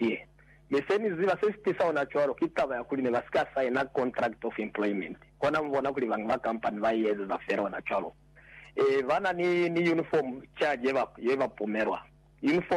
sie meseni ziva sesitisa onachwalo kitaba ya kuli ne basika sign contract of employment kona mbona kuli banga company bayeze za fera onachwalo vana ni uniform charge yeva pomerwa uniform